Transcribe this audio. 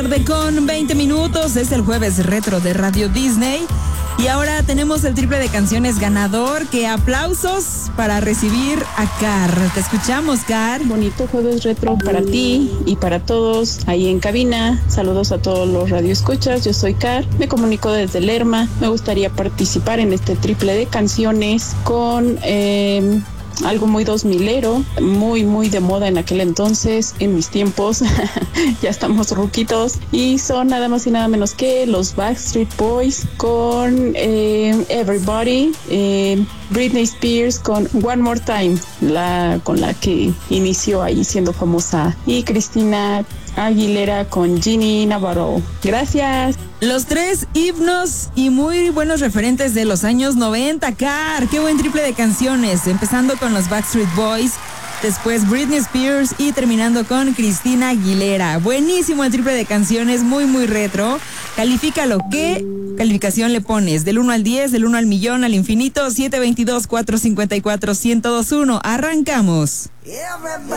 tarde con 20 minutos. Es el jueves retro de Radio Disney. Y ahora tenemos el triple de canciones ganador. Que aplausos para recibir a Car. Te escuchamos, Car. Bonito jueves retro para ti y para todos ahí en cabina. Saludos a todos los radioescuchas. Yo soy Car. Me comunico desde Lerma. Me gustaría participar en este triple de canciones con algo muy 2000ero, muy de moda en aquel entonces, en mis tiempos. Ya estamos ruquitos y son nada más y nada menos que los Backstreet Boys con Everybody, Britney Spears con One More Time, con la que inició ahí siendo famosa, y Cristina Aguilera con Ginny Navarro. Gracias. Los tres himnos y muy buenos referentes de los años 90, Car. Qué buen triple de canciones, empezando con los Backstreet Boys, después Britney Spears y terminando con Cristina Aguilera. Buenísimo el triple de canciones, muy retro. Califícalo. ¿Qué calificación le pones? Del 1 al 10, del 1 al millón, al infinito, 722-454-1021. Arrancamos.